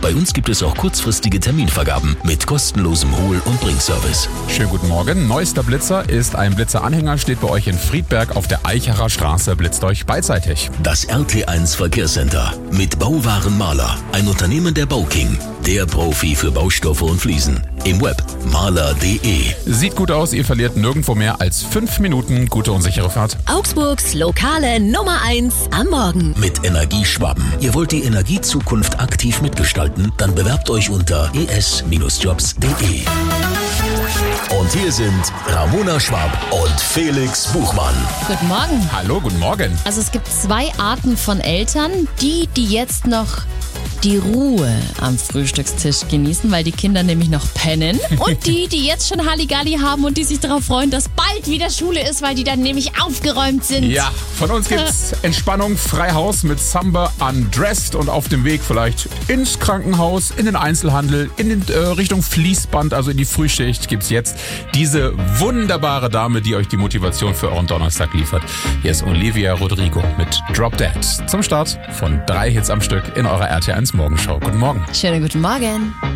Bei uns gibt es auch kurzfristige Terminvergaben mit kostenlosem Hol- und Bringservice. Schönen guten Morgen. Neuester Blitzer ist ein Blitzer-Anhänger, steht bei euch in Friedberg auf der Eichacher Straße, blitzt euch beidseitig. Das RT1 Verkehrscenter mit Bauwaren Mahler, ein Unternehmen der Bauking, der Profi für Baustoffe und Fliesen. Im Web mahler.de. Sieht gut aus, ihr verliert nirgendwo mehr als 5 Minuten. Gute und sichere Fahrt. Augsburgs lokale Nummer 1 am Morgen. Mit Energieschwaben. Ihr wollt die Energiezukunft aktiv mitgestalten? Dann bewerbt euch unter es-jobs.de. Und hier sind Ramona Schwab und Felix Buchmann. Guten Morgen. Hallo, guten Morgen. Also es gibt 2 Arten von Eltern, die jetzt noch die Ruhe am Frühstückstisch genießen, weil die Kinder nämlich noch pennen. Und die jetzt schon Halligalli haben und die sich darauf freuen, dass bald wieder Schule ist, weil die dann nämlich aufgeräumt sind. Ja, von uns gibt's Entspannung, Freihaus mit Samba Undressed und auf dem Weg vielleicht ins Krankenhaus, in den Einzelhandel, in Richtung Fließband, also in die Frühschicht gibt's jetzt diese wunderbare Dame, die euch die Motivation für euren Donnerstag liefert. Hier ist Olivia Rodrigo mit Drop Dead zum Start von 3 Hits am Stück in eurer RT1 Morgenshow. Guten Morgen. Schönen guten Morgen.